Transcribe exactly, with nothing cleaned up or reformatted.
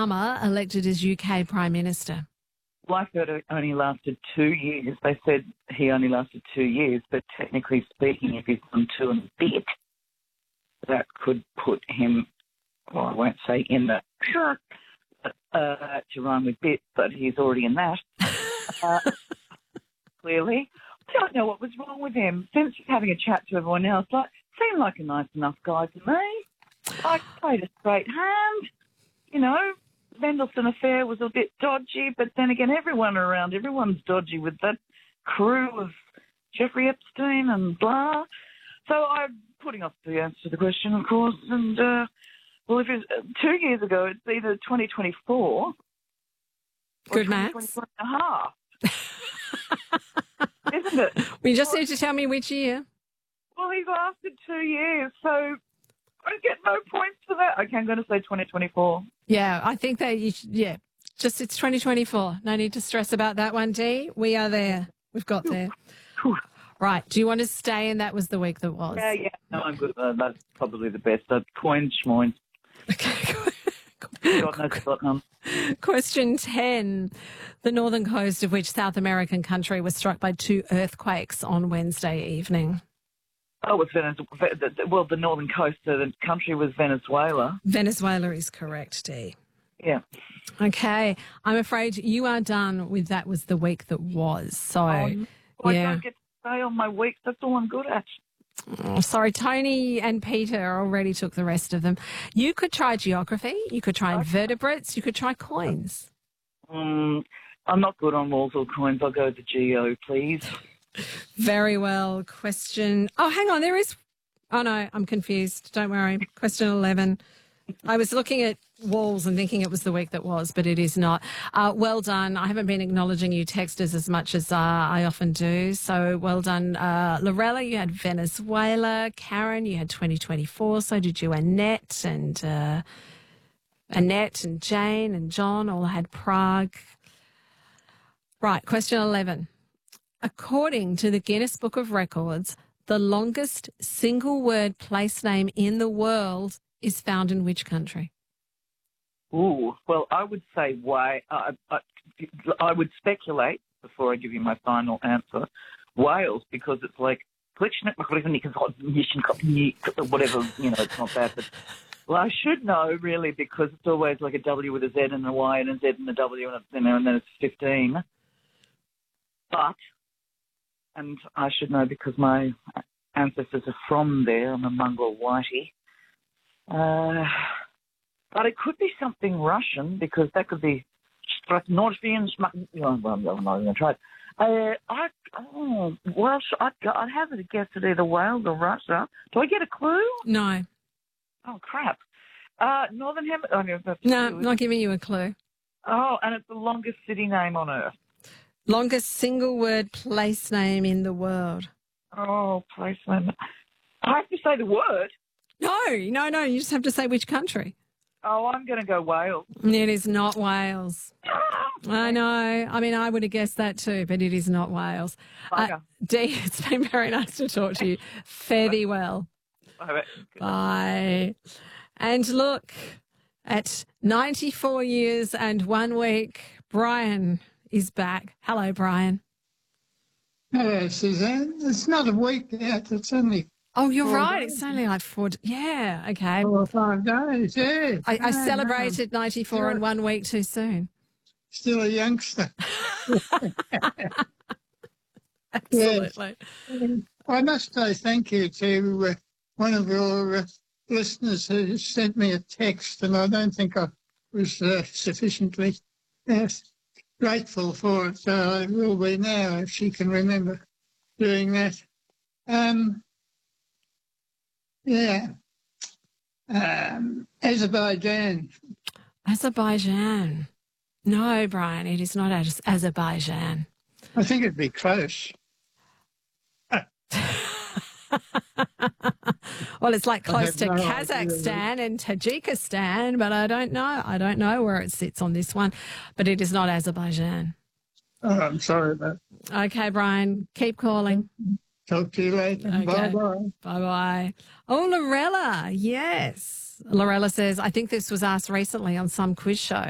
Obama elected as U K Prime Minister? Well, I thought it only lasted two years. They said he only lasted two years, but technically speaking, if he's done two and a bit, that could put him, well, I won't say in the, uh, to rhyme with bit, but he's already in that. Uh, clearly. I don't know what was wrong with him. Since having a chat to everyone else, like, seemed like a nice enough guy to me. I played a straight hand. You know, Mendelssohn affair was a bit dodgy, but then again, everyone around, everyone's dodgy with that crew of Jeffrey Epstein and blah. So I'm putting off the answer to the question, of course. And, uh, well, if it's uh, two years ago, it's either twenty twenty-four Good or maths. twenty twenty-four and a half. Isn't it? We just well, need to tell me which year. Well, he lasted two years, so I get no points for that. Okay, I'm going to say twenty twenty-four. Yeah, I think that you should, yeah, just it's twenty twenty-four. No need to stress about that one, Dee. We are there. We've got there. Right. Do you want to stay? And that was the week that was. Yeah, yeah. No, I'm good. Uh, that's probably the best. Uh, coin, schmoin. Okay. God knows got none. Question ten. The northern coast of which South American country was struck by two earthquakes on Wednesday evening? Oh, it's Venezuela. Well, the northern coast of the country was Venezuela. Venezuela is correct, Dee. Yeah. Okay. I'm afraid you are done with that was the week that was. So, oh, well, yeah. I don't get to stay on my weeks. That's all I'm good at. Oh, sorry, Tony and Peter already took the rest of them. You could try geography. You could try invertebrates. You could try coins. Um, I'm not good on walls or coins. I'll go to geo, please. Very well. Question. Oh, hang on. There is. Oh, no, I'm confused. Don't worry. Question eleven. I was looking at walls and thinking it was the week that was, but it is not. Uh, well done. I haven't been acknowledging you texters as much as uh, I often do. So well done. Uh, Lorella, you had Venezuela. Karen, you had twenty twenty-four. So did you, Annette and uh, Annette and Jane and John all had Prague. Right, question eleven. According to the Guinness Book of Records, the longest single-word place name in the world is found in which country? Ooh, well, I would say why. Uh, I, I would speculate before I give you my final answer. Wales, because it's like whatever, you know, it's not that. But well, I should know really because it's always like a W with a Z and a Y and a Z and a W and, a, you know, and then it's fifteen. But, and I should know because my ancestors are from there. I'm a mongrel whitey. Uh, but it could be something Russian because that could be Northvian. Well, I'm not going to try it. Uh, I, oh, well, I'd, I'd have a guess at either Wales or Russia. Do I get a clue? No. Oh, crap. Uh, Northern Hemisphere. Oh, no, not giving you a clue. Oh, and it's the longest city name on earth. Longest single word place name in the world. Oh, place name. I have to say the word. No, no, no. You just have to say which country. Oh, I'm going to go Wales. It is not Wales. I know. I mean, I would have guessed that too, but it is not Wales. Uh, Dee, it's been very nice to talk to you. Fare thee well. Bye. Bye. And look, at ninety-four years and one week, Brian is back. Hello, Brian. Hello, Suzanne. It's not a week yet. It's only Oh, you're four right. days. It's only like four. D- yeah. Okay. Four or five days. Yeah. I, I No, celebrated no. ninety-four and one week too soon. Still a youngster. Absolutely. Yes. I must say thank you to uh, one of your uh, listeners who sent me a text, and I don't think I was uh, sufficiently uh, grateful for it, so I will be now if she can remember doing that. Um, yeah. Um, Azerbaijan. Azerbaijan. No, Brian, it is not Az- Azerbaijan. I think it'd be close. Well, it's like close have to no idea. Kazakhstan and Tajikistan, but I don't know. I don't know where it sits on this one, but it is not Azerbaijan. Oh, I'm sorry about that. Okay, Brian, keep calling. Talk to you later. Okay. Bye-bye. Bye-bye. Oh, Lorella, yes. Lorella says, I think this was asked recently on some quiz show.